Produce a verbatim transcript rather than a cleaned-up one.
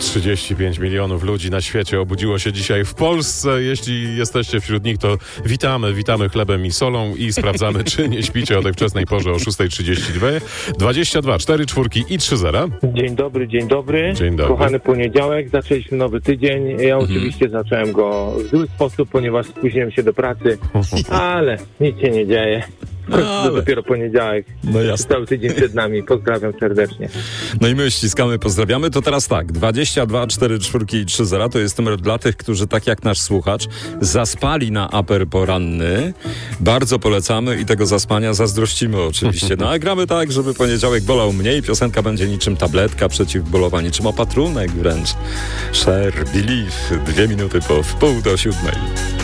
trzydzieści pięć milionów ludzi na świecie obudziło się dzisiaj w Polsce. Jeśli jesteście wśród nich, to witamy, witamy chlebem i solą i sprawdzamy, czy nie śpicie o tej wczesnej porze o szósta trzydzieści dwa. dwadzieścia dwa, cztery czwórki i trzy zera. Dzień dobry, dzień dobry. Dzień dobry. Kochany poniedziałek, zaczęliśmy nowy tydzień. Ja mhm. oczywiście zacząłem go w zły sposób, ponieważ spóźniłem się do pracy, ale nic się nie dzieje. No, to dopiero poniedziałek. No jasne. Cały tydzień przed nami. Pozdrawiam serdecznie. No i my ściskamy, pozdrawiamy. To teraz tak, dwadzieścia dwa, cztery czwórki i trzy zera to jest numer dla tych, którzy tak jak nasz słuchacz zaspali na aper poranny. Bardzo polecamy i tego zaspania zazdrościmy oczywiście. No a gramy tak, żeby poniedziałek bolał mniej. Piosenka będzie niczym tabletka przeciwbólowa, niczym opatrunek wręcz. Share, Believe, dwie minuty po wpół do siódmej.